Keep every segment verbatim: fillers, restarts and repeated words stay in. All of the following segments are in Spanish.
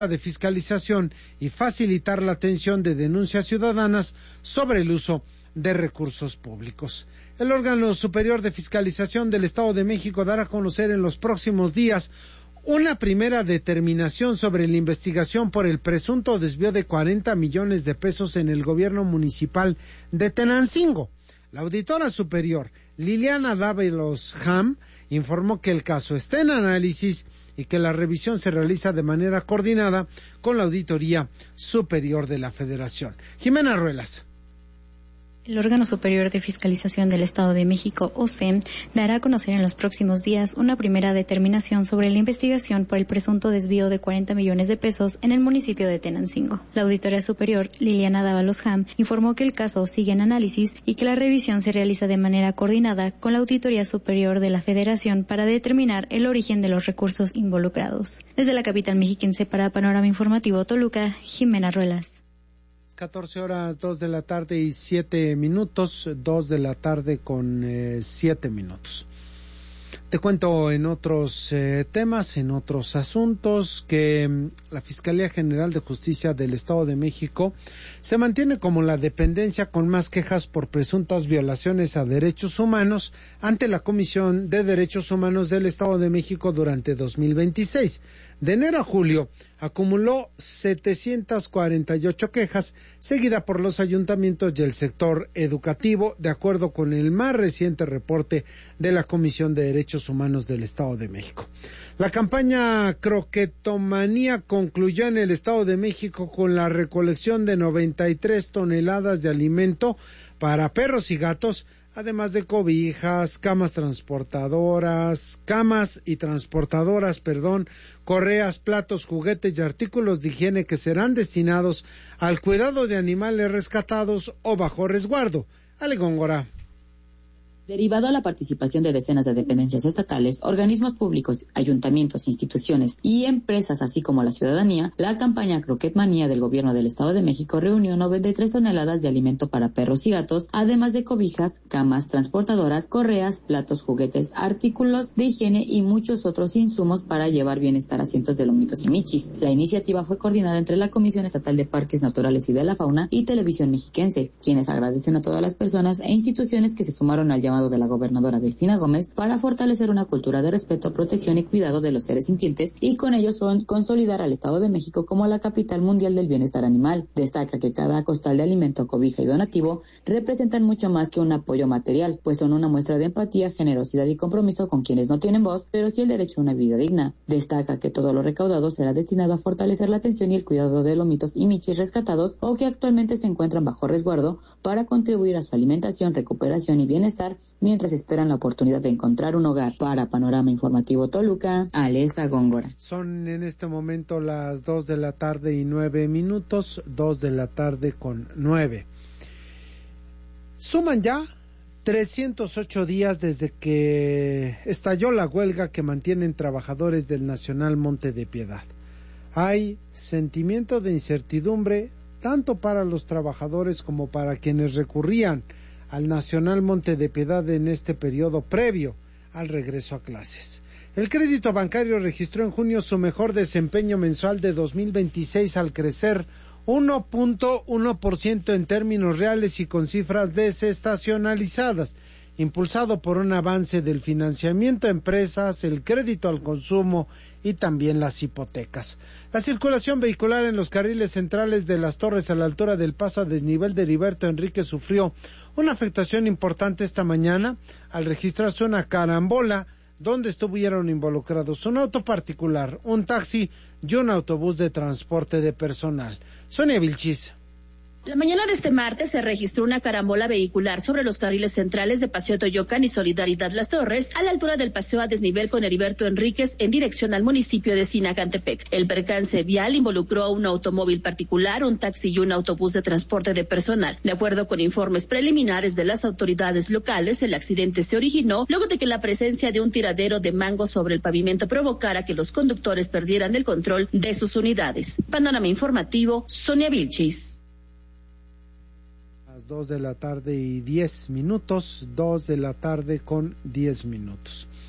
de fiscalización y facilitar la atención de denuncias ciudadanas sobre el uso de recursos públicos. El órgano superior de fiscalización del Estado de México dará a conocer en los próximos días una primera determinación sobre la investigación por el presunto desvío de cuarenta millones de pesos en el gobierno municipal de Tenancingo. La auditora superior, Liliana Dávalos Ham, informó que el caso está en análisis y que la revisión se realiza de manera coordinada con la Auditoría Superior de la Federación. Jimena Ruelas. El órgano superior de fiscalización del Estado de México, O S F E, dará a conocer en los próximos días una primera determinación sobre la investigación por el presunto desvío de cuarenta millones de pesos en el municipio de Tenancingo. La auditoría superior, Liliana Dávalos Ham, informó que el caso sigue en análisis y que la revisión se realiza de manera coordinada con la Auditoría Superior de la Federación para determinar el origen de los recursos involucrados. Desde la capital mexiquense para Panorama Informativo Toluca, Jimena Ruelas. catorce horas, dos de la tarde y siete minutos, dos de la tarde con eh, siete minutos. Te cuento en otros eh, temas, en otros asuntos, que mm, la Fiscalía General de Justicia del Estado de México se mantiene como la dependencia con más quejas por presuntas violaciones a derechos humanos ante la Comisión de Derechos Humanos del Estado de México durante dos mil veintiséis. De enero a julio acumuló setecientas cuarenta y ocho quejas, seguida por los ayuntamientos y el sector educativo, de acuerdo con el más reciente reporte de la Comisión de Derechos Humanos del Estado de México. La campaña Croquetomanía concluyó en el Estado de México con la recolección de noventa y tres toneladas de alimento para perros y gatos, además de cobijas, camas transportadoras, camas y transportadoras, perdón, correas, platos, juguetes y artículos de higiene que serán destinados al cuidado de animales rescatados o bajo resguardo. Ale Góngora. Derivado a la participación de decenas de dependencias estatales, organismos públicos, ayuntamientos, instituciones y empresas, así como la ciudadanía, la campaña Croquetmanía del Gobierno del Estado de México reunió noventa y tres toneladas de alimento para perros y gatos, además de cobijas, camas, transportadoras, correas, platos, juguetes, artículos de higiene y muchos otros insumos para llevar bienestar a cientos de lomitos y michis. La iniciativa fue coordinada entre la Comisión Estatal de Parques Naturales y de la Fauna y Televisión Mexiquense, quienes agradecen a todas las personas e instituciones que se sumaron al llamado de la gobernadora Delfina Gómez para fortalecer una cultura de respeto, protección y cuidado de los seres sintientes y con ello son consolidar al Estado de México como la capital mundial del bienestar animal. Destaca que cada costal de alimento, cobija y donativo representan mucho más que un apoyo material, pues son una muestra de empatía, generosidad y compromiso con quienes no tienen voz, pero sí el derecho a una vida digna. Destaca que todo lo recaudado será destinado a fortalecer la atención y el cuidado de lomitos y michis rescatados o que actualmente se encuentran bajo resguardo para contribuir a su alimentación, recuperación y bienestar, mientras esperan la oportunidad de encontrar un hogar. Para Panorama Informativo Toluca, Alesa Góngora. Son en este momento las dos de la tarde y nueve minutos, dos de la tarde con nueve. Suman ya trescientos ocho días desde que estalló la huelga que mantienen trabajadores del Nacional Monte de Piedad. Hay sentimiento de incertidumbre tanto para los trabajadores como para quienes recurrían al Nacional Monte de Piedad en este periodo previo al regreso a clases. El crédito bancario registró en junio su mejor desempeño mensual de dos mil veintiséis al crecer uno punto uno por ciento en términos reales y con cifras desestacionalizadas, impulsado por un avance del financiamiento a empresas, el crédito al consumo y también las hipotecas. La circulación vehicular en los carriles centrales de Las Torres a la altura del paso a desnivel de Heriberto Enríquez sufrió una afectación importante esta mañana al registrarse una carambola donde estuvieron involucrados un auto particular, un taxi y un autobús de transporte de personal. Sonia Vilchis. La mañana de este martes se registró una carambola vehicular sobre los carriles centrales de Paseo Toyocan y Solidaridad Las Torres, a la altura del paseo a desnivel con Heriberto Enríquez en dirección al municipio de Sinacantepec. El percance vial involucró a un automóvil particular, un taxi y un autobús de transporte de personal. De acuerdo con informes preliminares de las autoridades locales, el accidente se originó luego de que la presencia de un tiradero de mango sobre el pavimento provocara que los conductores perdieran el control de sus unidades. Panorama Informativo, Sonia Vilchis. Dos de la tarde y diez minutos, dos de la tarde con diez minutos.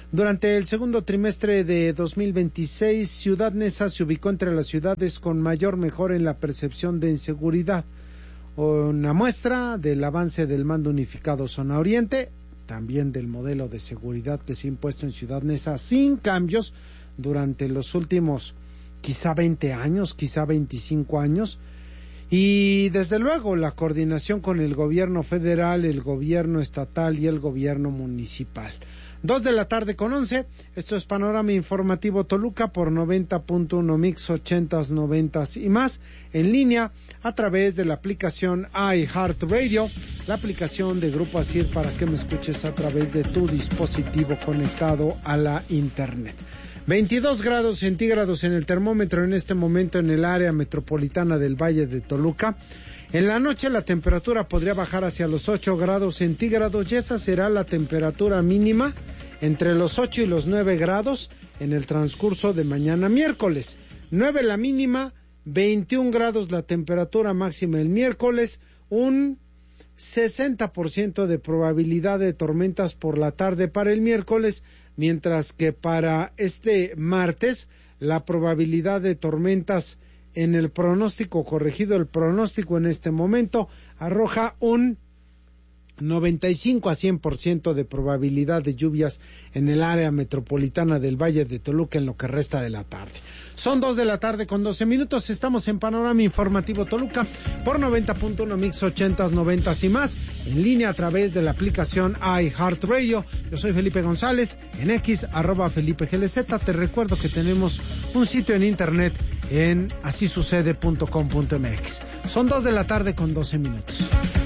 Durante el segundo trimestre de dos mil veintiséis, Ciudad Neza se ubicó entre las ciudades con mayor mejora en la percepción de inseguridad. Una muestra del avance del Mando Unificado Zona Oriente, también del modelo de seguridad que se ha impuesto en Ciudad Neza sin cambios durante los últimos quizá veinte años, quizá veinticinco años. Y desde luego la coordinación con el gobierno federal, el gobierno estatal y el gobierno municipal. Dos de la tarde con once, esto es Panorama Informativo Toluca por noventa punto uno Mix, ochentas, noventas y más, en línea a través de la aplicación iHeartRadio, la aplicación de Grupo Asir para que me escuches a través de tu dispositivo conectado a la internet. veintidós grados centígrados en el termómetro en este momento en el área metropolitana del Valle de Toluca. En la noche la temperatura podría bajar hacia los ocho grados centígrados y esa será la temperatura mínima entre los ocho y los nueve grados en el transcurso de mañana miércoles. nueve la mínima, veintiún grados la temperatura máxima el miércoles, un sesenta por ciento de probabilidad de tormentas por la tarde para el miércoles, mientras que para este martes la probabilidad de tormentas en el pronóstico corregido, el pronóstico en este momento arroja un noventa y cinco a cien por ciento de probabilidad de lluvias en el área metropolitana del Valle de Toluca en lo que resta de la tarde. Son dos de la tarde con doce minutos, estamos en Panorama Informativo Toluca por noventa punto uno Mix, ochentas, noventas y más, en línea a través de la aplicación iHeartRadio. Yo soy Felipe González, en X, arroba Felipe G L Z. Te recuerdo que tenemos un sitio en internet en así sucede punto com punto m x. Son dos de la tarde con doce minutos.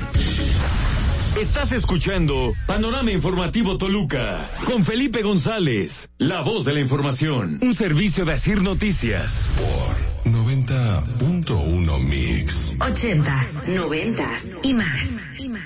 Estás escuchando Panorama Informativo Toluca con Felipe González, la voz de la información, un servicio de Asir Noticias por noventa punto uno Mix. Ochentas, noventas y más. Y más.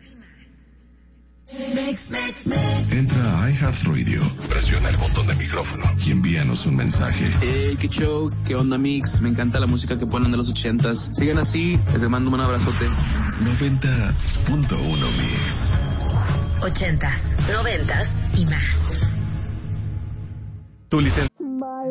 Mix, mix, mix. Entra a iHeartRadio, presiona el botón de micrófono y envíanos un mensaje. Hey, qué show, qué onda Mix, me encanta la música que ponen de los ochentas. Sigan así, les mando un abrazote. noventa punto uno Mix. Ochentas, noventas y más. Tu licencia.